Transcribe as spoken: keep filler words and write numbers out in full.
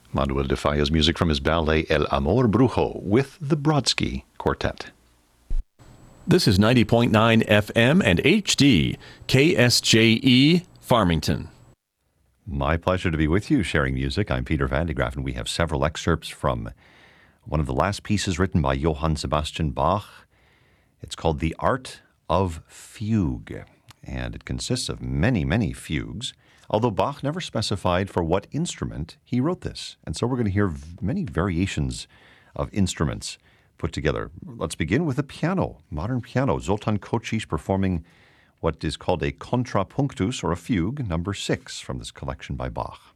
Manuel de Falla's music from his ballet El Amor Brujo with the Brodsky Quartet. This is ninety point nine F M and H D, K S J E, Farmington. My pleasure to be with you, sharing music. I'm Peter Van de Graaff, and we have several excerpts from one of the last pieces written by Johann Sebastian Bach. It's called The Art of Fugue, and it consists of many, many fugues, although Bach never specified for what instrument he wrote this. And so we're going to hear many variations of instruments put together. Let's begin with a piano, modern piano. Zoltan Kocsis performing what is called a contrapunctus, or a fugue, number six from this collection by Bach.